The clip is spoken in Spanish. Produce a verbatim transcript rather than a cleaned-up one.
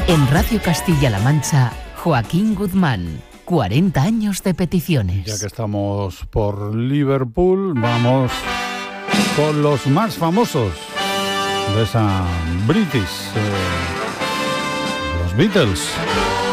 En Radio Castilla-La Mancha, Joaquín Guzmán. cuarenta años de peticiones. Ya que estamos por Liverpool, vamos con los más famosos de esa British, eh, los Beatles.